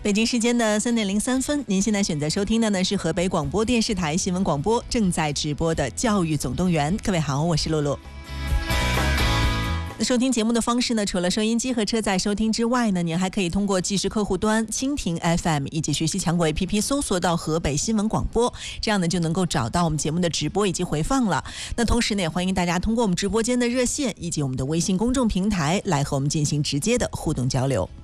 北京时间的3点03分，您现在选择收听的呢是河北广播电视台新闻广播正在直播的教育总动员。各位好，我是露露。收听节目的方式呢，除了收音机和车载收听之外呢，您还可以通过即时客户端蜻蜓 FM 以及学习强国 APP 搜索到河北新闻广播，这样呢就能够找到我们节目的直播以及回放了。那同时呢，也欢迎大家通过我们直播间的热线以及我们的微信公众平台来和我们进行直接的互动交流。